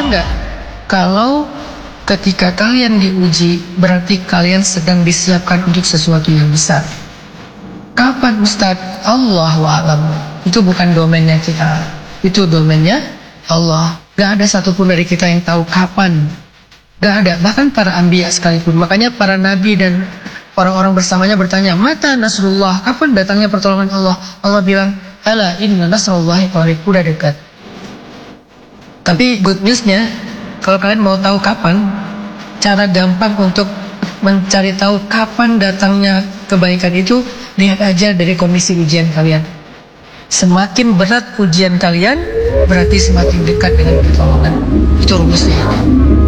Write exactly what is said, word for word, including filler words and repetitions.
nggak kalau ketika kalian diuji berarti kalian sedang disiapkan untuk sesuatu yang besar? Kapan Ustadz? Allahu a'lam. Itu bukan domainnya kita, itu domainnya Allah. Gak ada satupun dari kita yang tahu kapan. Gak ada, bahkan para anbiya sekalipun. Makanya para nabi dan orang-orang bersamanya bertanya, mata nasrullah, kapan datangnya pertolongan Allah? Allah bilang, ala inna nasrullahi qarib, udah dekat. Tapi good newsnya, kalau kalian mau tahu kapan, cara gampang untuk mencari tahu kapan datangnya kebaikan itu, lihat aja dari kondisi ujian kalian. Semakin berat ujian kalian, berarti semakin dekat dengan pertolongan. Itu rumusnya.